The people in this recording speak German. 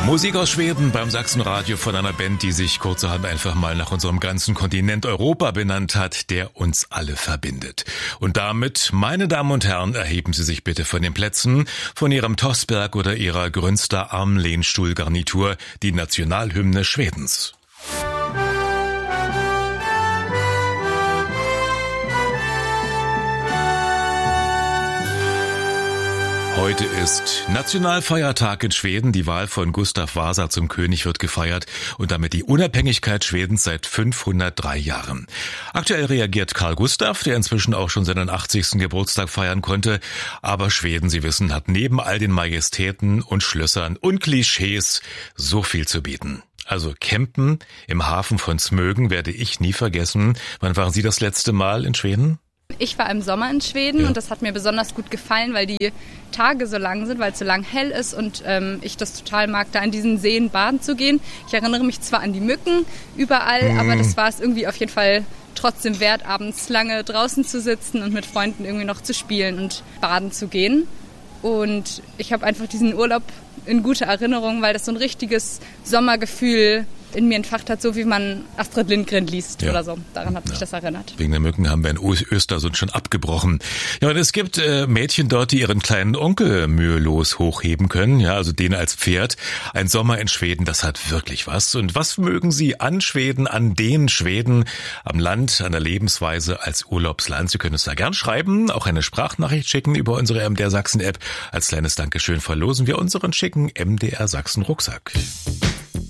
Musik aus Schweden beim Sachsenradio von einer Band, die sich kurzerhand einfach mal nach unserem ganzen Kontinent Europa benannt hat, der uns alle verbindet. Und damit, meine Damen und Herren, erheben Sie sich bitte von den Plätzen, von Ihrem Tossberg oder Ihrer Grünster Armlehnstuhlgarnitur, die Nationalhymne Schwedens. Heute ist Nationalfeiertag in Schweden. Die Wahl von Gustav Vasa zum König wird gefeiert und damit die Unabhängigkeit Schwedens seit 503 Jahren. Aktuell reagiert Carl Gustaf, der inzwischen auch schon seinen 80. Geburtstag feiern konnte. Aber Schweden, Sie wissen, hat neben all den Majestäten und Schlössern und Klischees so viel zu bieten. Also campen im Hafen von Smögen werde ich nie vergessen. Wann waren Sie das letzte Mal in Schweden? Ich war im Sommer in Schweden und das hat mir besonders gut gefallen, weil die Tage so lang sind, weil es so lang hell ist und ich das total mag, da in diesen Seen baden zu gehen. Ich erinnere mich zwar an die Mücken überall, aber das war es irgendwie auf jeden Fall trotzdem wert, abends lange draußen zu sitzen und mit Freunden irgendwie noch zu spielen und baden zu gehen. Und ich habe einfach diesen Urlaub in guter Erinnerung, weil das so ein richtiges Sommergefühl in mir entfacht hat, so wie man Astrid Lindgren liest oder so. Daran hat mich das erinnert. Wegen der Mücken haben wir in Östersund schon abgebrochen. Ja, und es gibt Mädchen dort, die ihren kleinen Onkel mühelos hochheben können, ja, also den als Pferd. Ein Sommer in Schweden, das hat wirklich was. Und was mögen Sie an Schweden, an den Schweden, am Land, an der Lebensweise als Urlaubsland? Sie können es da gern schreiben, auch eine Sprachnachricht schicken über unsere MDR Sachsen App. Als kleines Dankeschön verlosen wir unseren schicken MDR Sachsen Rucksack.